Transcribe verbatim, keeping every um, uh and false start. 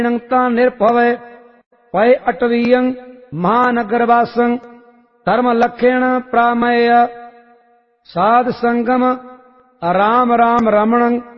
ता निर्भवै पय अटवीयं महानगरवासं धर्म लक्षण प्रामय साध संगम राम राम रमणं